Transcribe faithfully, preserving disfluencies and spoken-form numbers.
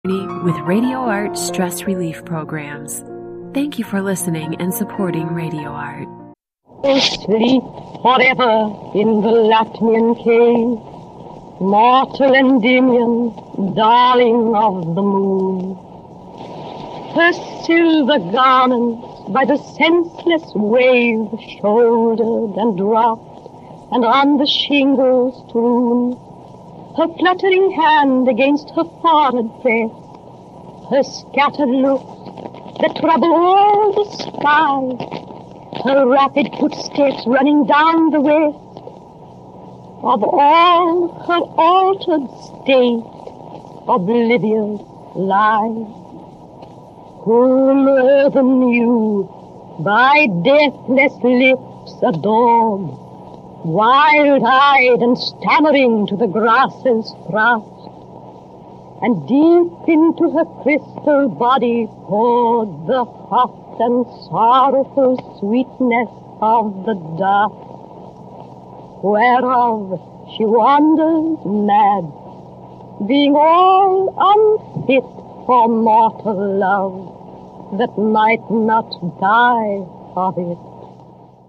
with Radio Art stress relief programs. Thank you for listening and supporting Radio Art. Sleep forever in the Latmian cave, mortal Endymion, darling of the moon. Her silver garments by the senseless wave shouldered and dropped, and on the shingles strewn, her fluttering hand against her forehead pressed, her scattered looks that trouble all the sky, her rapid footsteps running down the west, of all her altered state oblivious lies. Whom earthen you by deathless lips adored, wild-eyed and stammering to the grasses thrust, and deep into her crystal body poured the hot and sorrowful sweetness of the dust, whereof she wanders mad, being all unfit for mortal love that might not die of it.